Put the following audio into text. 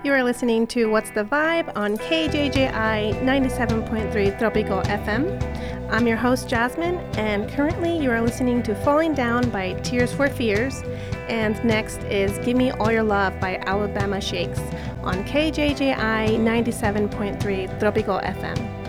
You are listening to What's the Vibe on KJJI 97.3 Tropical FM. I'm your host, Jasmine, and currently you are listening to Falling Down by Tears for Fears, and next is Give Me All Your Love by Alabama Shakes on KJJI 97.3 Tropical FM.